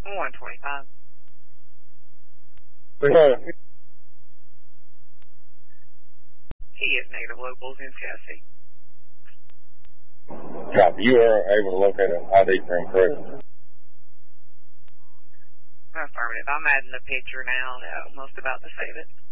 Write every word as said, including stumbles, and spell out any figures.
one twenty-five. Uh, He is negative locals in Tennessee. copy. You are able to locate an I D for him, correct? Affirmative. I'm adding the picture now. I'm almost about to save it.